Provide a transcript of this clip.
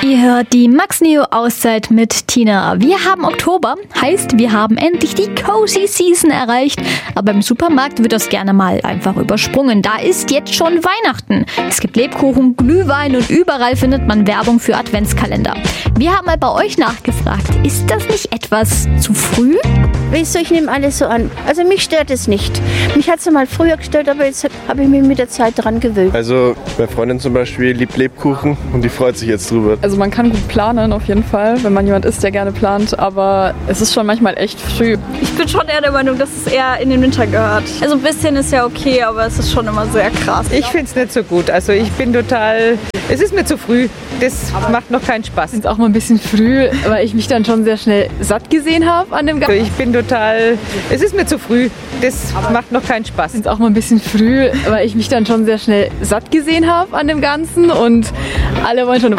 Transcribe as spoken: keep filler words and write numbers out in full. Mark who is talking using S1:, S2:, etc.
S1: Ihr hört die Max Neo Auszeit mit Tina. Wir haben Oktober, heißt, wir haben endlich die Cozy Season erreicht. Aber im Supermarkt wird das gerne mal einfach übersprungen. Da ist jetzt schon Weihnachten. Es gibt Lebkuchen, Glühwein und überall findet man Werbung für Adventskalender. Wir haben mal bei euch nachgefragt, ist das nicht etwas zu früh?
S2: Wieso, ich nehme alles so an. Also mich stört es nicht. Mich hat es mal früher gestört, aber jetzt habe ich mich mit der Zeit dran gewöhnt.
S3: Also meine Freundin zum Beispiel liebt Lebkuchen und die freut sich jetzt drüber.
S4: Also man kann gut planen auf jeden Fall, wenn man jemand ist, der gerne plant, aber es ist schon manchmal echt früh.
S5: Ich bin schon eher der Meinung, dass es eher in den Winter gehört. Also ein bisschen ist ja okay, aber es ist schon immer sehr krass.
S6: Ich finde es nicht so gut. Also ich bin total, es ist mir zu früh. Das macht noch keinen Spaß.
S4: Ich finde es auch mal ein bisschen früh, weil ich mich dann schon sehr schnell satt gesehen habe an dem Ganzen.
S6: Ich bin total, es ist mir zu früh. Das macht noch keinen Spaß.
S4: Ich finde es auch mal ein bisschen früh, weil ich mich dann schon sehr schnell satt gesehen habe an dem Ganzen und alle wollen schon